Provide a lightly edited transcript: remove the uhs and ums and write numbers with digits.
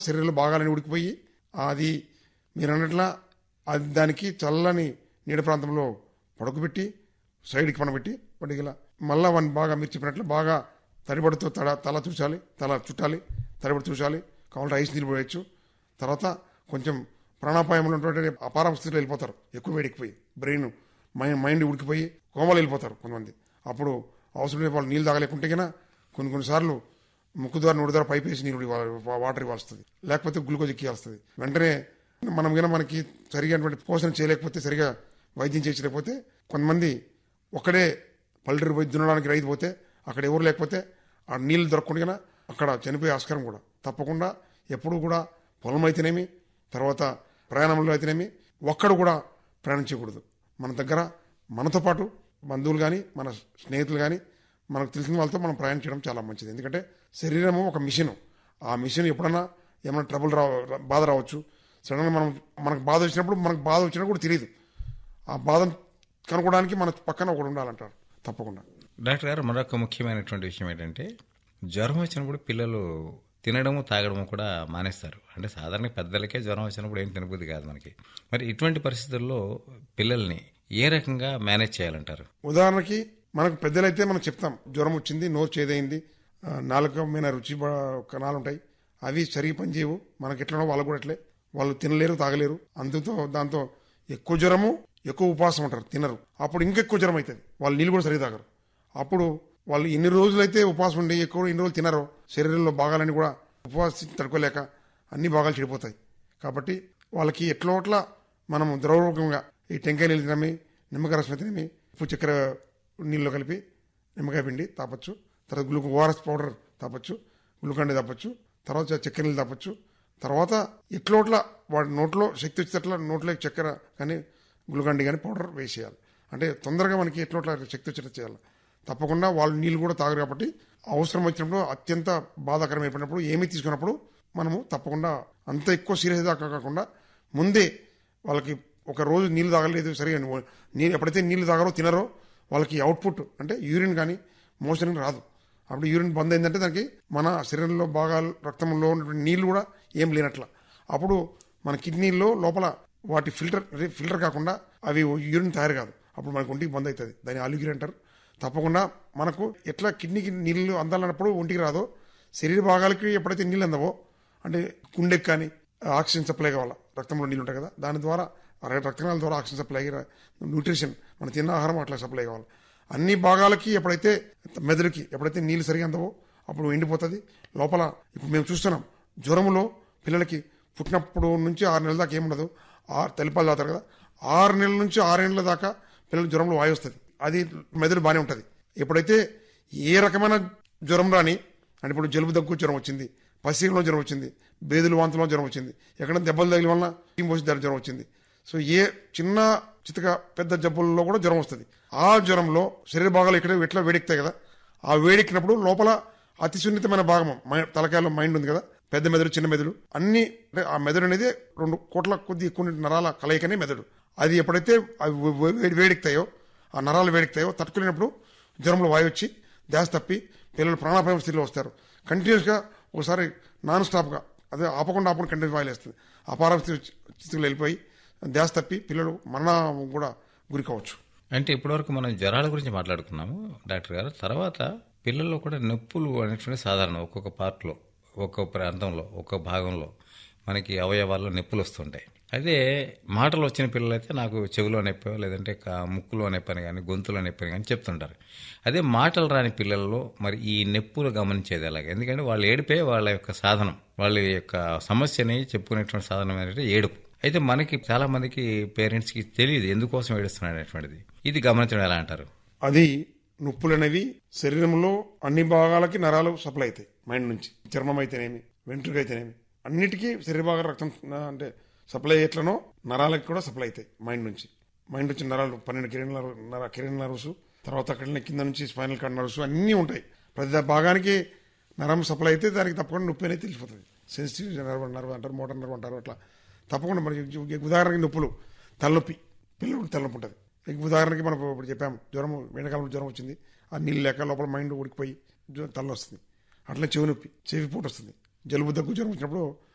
శరీరంలో భాగాలని ఉడికిపోయి అది మీరు అన్నట్లా అది దానికి చల్లని నీడ ప్రాంతంలో పడుకోబెట్టి సైడ్కి పనబెట్టి పడిగల మళ్ళా వాడిని బాగా మీరు చెప్పినట్లు బాగా తడిబడితో తల చూసాలి, తల చుట్టాలి, తడిబడి చూసాలి, కావాలంటే ఐస్ నీళ్ళు పోయచ్చు. తర్వాత కొంచెం ప్రాణాపాయంలో ఉన్నటువంటి అపార స్థితిలో వెళ్ళిపోతారు. ఎక్కువ వేడికిపోయి బ్రెయిన్ మైండ్ ఉడికిపోయి కోమలు వెళ్ళిపోతారు కొంతమంది. అప్పుడు అవసరం వాళ్ళు నీళ్ళు తాగలేకుంటే కన్నా కొన్నిసార్లు ముక్కు ద్వారా నోటి ద్వారా పైప్ వేసి నీళ్ళు వాటర్ ఇవ్వాల్స్తుంది, లేకపోతే గ్లూకోజ్ ఎక్కియాల్స్తుంది. వెంటనే మనం కన్నా మనకి సరిగైనటువంటి పోషణ చేయలేకపోతే, సరిగా వైద్యం చేయలేకపోతే కొంతమంది ఒక్కడే పల్లెటూరు పోయి దున్నడానికి రైతు పోతే అక్కడ ఎవరు లేకపోతే ఆ నీళ్లు దొరకకుండా అక్కడ చనిపోయే ఆస్కారం కూడా. తప్పకుండా ఎప్పుడు కూడా పొలం అయితేనేమి, తర్వాత ప్రయాణంలో అయితేనేమి ఒక్కడు కూడా ప్రయాణం చేయకూడదు. మన దగ్గర మనతో పాటు బంధువులు కానీ మన స్నేహితులు కానీ మనకు తెలిసిన వాళ్ళతో మనం ప్రయాణం చేయడం చాలా మంచిది. ఎందుకంటే శరీరము ఒక మిషన్. ఆ మిషన్ ఎప్పుడన్నా ఏమైనా ట్రబుల్ బాధ రావచ్చు. సడన్గా మనకు బాధ వచ్చినప్పుడు మనకు బాధ వచ్చినా కూడా తెలియదు. ఆ బాధను కనుక్కోవడానికి మన పక్కన ఒకడు ఉండాలంటారు. తప్పకుండా డాక్టర్ గారు, మరొక ముఖ్యమైనటువంటి విషయం ఏంటంటే జ్వరం వచ్చినప్పుడు పిల్లలు తినడము తాగడము కూడా మానేస్తారు. అంటే సాధారణ పెద్దలకే జ్వరం వచ్చినప్పుడు ఏం తినబుద్ధి కాదు మనకి. మరి ఇటువంటి పరిస్థితుల్లో పిల్లల్ని ఏ రకంగా మేనేజ్ చేయాలంటారు? ఉదాహరణకి మనకు పెద్దలైతే మనం చెప్తాం, జ్వరం వచ్చింది, నోరు చేదైంది, నాలుక మీద రుచి కణాలు ఉంటాయి, అవి సరిగి పనిచేయవు, మనకి ఎట్లనో వాళ్ళు కూడా అట్లే, వాళ్ళు తినలేరు తాగలేరు. అందుతో దాంతో ఎక్కువ జ్వరము, ఎక్కువ ఉపవాసం ఉంటారు, తినరు. అప్పుడు ఇంకెక్కువ జ్వరం అవుతుంది, వాళ్ళు నీళ్ళు కూడా సరిగా తాగరు. అప్పుడు వాళ్ళు ఎన్ని రోజులైతే ఉపవాసం ఉండి ఎక్కువ ఎన్ని రోజులు తినరో శరీరంలో భాగాలన్నీ కూడా ఉపవాసం తడుకోలేక అన్ని భాగాలు చెడిపోతాయి. కాబట్టి వాళ్ళకి ఎట్లా మనం ద్రవరూపంగా ఈ టెంకాయ నీళ్ళు తినమి, నిమ్మకాయ రసం తినమి, ఉప్పు చక్కెర నీళ్ళు కలిపి నిమ్మకాయ పిండి తాపచ్చు, తర్వాత ఓఆర్ఎస్ పౌడర్ తాపచ్చు, గ్లూకాండి తాపచ్చు, తర్వాత చక్కెర నీళ్ళు తాపచ్చు. తర్వాత ఎట్లా వాడి నోట్లో శక్తి వచ్చేటట్లా నోట్లో చక్కెర కానీ గ్లూకాండి కానీ పౌడర్ వేసేయాలి. అంటే తొందరగా మనకి ఎట్లా శక్తి వచ్చేటట్టు చేయాలి. తప్పకుండా వాళ్ళు నీళ్ళు కూడా తాగరు. కాబట్టి అవసరం వచ్చినప్పుడు అత్యంత బాధాకరం అయిపోయినప్పుడు ఏమీ తీసుకున్నప్పుడు మనము తప్పకుండా అంత ఎక్కువ సీరియస్ దాకా కాకుండా ముందే వాళ్ళకి ఒక రోజు నీళ్ళు తాగలేదు సరిగా నీళ్ళు ఎప్పుడైతే నీళ్ళు తాగరో తినరో వాళ్ళకి అవుట్పుట్ అంటే యూరిన్ కానీ మోషన్ రాదు. అప్పుడు యూరిన్ బంద్ అయిందంటే దానికి మన శరీరంలో భాగాలు రక్తంలో ఉన్నటువంటి నీళ్లు కూడా ఏం లేనట్ల. అప్పుడు మన కిడ్నీల్లో లోపల వాటి ఫిల్టర్ కాకుండా అవి యూరిన్ తయారు కాదు. అప్పుడు మనకు ఒంటికి బంద్ అవుతుంది, దాన్ని ఆల్యూరిన్ అంటారు. తప్పకుండా మనకు ఎట్లా కిడ్నీకి నీళ్లు అందాలన్నప్పుడు ఒంటికి రాదో, శరీర భాగాలకి ఎప్పుడైతే నీళ్ళు అందవో అంటే గుండెకి కానీ ఆక్సిజన్ సప్లై కావాలా, రక్తంలో నీళ్ళు ఉంటాయి కదా, దాని ద్వారా రక్తనాళాల ద్వారా ఆక్సిజన్ సప్లై, న్యూట్రిషన్ మన తిన్న ఆహారం అట్లా సప్లై కావాలి. అన్ని భాగాలకి ఎప్పుడైతే మెదడుకి ఎప్పుడైతే నీళ్ళు సరిగా అందవో అప్పుడు ఎండిపోతుంది లోపల. ఇప్పుడు మేము చూస్తున్నాం జ్వరంలో పిల్లలకి పుట్టినప్పుడు నుంచి 6 నెలల దాకా ఏముండదు, తల్లిపాలు తాగుతారు కదా, 6 నెలల నుంచి 6 ఏళ్ళ దాకా పిల్లలు జ్వరంలో వాయు వస్తుంది. అది మెదడు బాగానే ఉంటుంది. ఎప్పుడైతే ఏ రకమైన జ్వరం రాని అంటే ఇప్పుడు జలుబు దగ్గు జ్వరం వచ్చింది, పసిలో జ్వరం వచ్చింది, బేదులు వాంతులో జ్వరం వచ్చింది, ఎక్కడైనా దెబ్బలు తగిలి వలన పోసి జ్వరం వచ్చింది. సో ఏ చిన్న చితక పెద్ద జబ్బుల్లో కూడా జ్వరం వస్తుంది. ఆ జ్వరంలో శరీర భాగాలు ఎట్లా వేడెక్కుతాయి కదా, ఆ వేడెక్కినప్పుడు లోపల అతి సున్నితమైన భాగం తలకాయలో మైండ్ ఉంది కదా, పెద్ద మెదడు చిన్న మెదడు అన్ని, అంటే ఆ మెదడు అనేది 2 కోట్ల కొద్ది ఎక్కువ నరాల కలయికనే మెదడు. అది ఎప్పుడైతే వేడెక్కుతాయో ఆ నరాలు వేడెక్కుతాయో తట్టుకునేటప్పుడు జ్వరంలో వాయు వచ్చి ధ్యాస తప్పి పిల్లలు ప్రాణాపాయ స్థితిలో వస్తారు. కంటిన్యూస్గా ఒకసారి నాన్ స్టాప్గా అదే ఆపకుండా కంటిన్యూస్ వాయు వేస్తుంది. అపార స్థితిలో వెళ్ళిపోయి ధ్యాస తప్పి పిల్లలు మరణం కూడా గురి కావచ్చు. అంటే ఇప్పటివరకు మనం జ్వరాల గురించి మాట్లాడుకున్నాము డాక్టర్ గారు. తర్వాత పిల్లల్లో కూడా నొప్పులు అనేటువంటి సాధారణ ఒక్కొక్క పార్ట్లో, ఒక్కొక్క ప్రాంతంలో, ఒక్కొక్క భాగంలో మనకి అవయవాల్లో నొప్పులు వస్తుంటాయి. అదే మాటలు వచ్చిన పిల్లలైతే నాకు చెవిలో నొప్పో లేదంటే ముక్కులో నొప్పని కానీ గొంతులో నొప్పని కానీ చెప్తుంటారు. అదే మాటలు రాని పిల్లల్లో మరి ఈ నొప్పులు గమనించేది ఎలాగ? ఎందుకంటే వాళ్ళు ఏడిపే వాళ్ళ యొక్క సాధనం, వాళ్ళ యొక్క సమస్యని చెప్పుకునేటువంటి సాధనం ఏంటంటే ఏడుపు. అయితే మనకి చాలా మందికి పేరెంట్స్కి తెలియదు ఎందుకోసం ఏడుస్తున్నాడు అనేటువంటిది. ఇది గమనించడం ఎలా అంటారు? అది నొప్పులు అనేవి శరీరంలో అన్ని భాగాలకి నరాలు సప్లై అవుతాయి. మైండ్ నుంచి చర్మం అయితేనేమి, వెంట్రుక అయితేనేమి, అన్నిటికీ శరీర భాగాల రక్తం అంటే సప్లై ఎట్లనో నరాలకి కూడా సప్లై అవుతాయి. మైండ్ నుంచి నరాలు 12 కిరణ్ నర్వ్స్, తర్వాత అక్కడ కింద నుంచి స్పైనల్ కార్డ్ నర్వ్స్ అన్నీ ఉంటాయి. ప్రతి భాగానికి నరం సప్లై అయితే దానికి తప్పకుండా నొప్పి అనేది తెలిసిపోతుంది. సెన్సిటివ్ నర్వ్ అంటారు, మోటార్ నర్వ్ అంటారు. అట్లా తప్పకుండా మనకి ఉదాహరణకి నొప్పులు, తలనొప్పి, పిల్లలకు తలనొప్పి ఉంటుంది. ఉదాహరణకి మనం ఇప్పుడు చెప్పాము జ్వరం, ఎండాకాలంలో జ్వరం వచ్చింది, ఆ నీళ్ళు లేక లోపల మైండ్ ఉడికిపోయి తల వస్తుంది. అట్లా చెవి నొప్పి, చెవి పూట వస్తుంది. జలుబు దగ్గు జ్వరం వచ్చినప్పుడు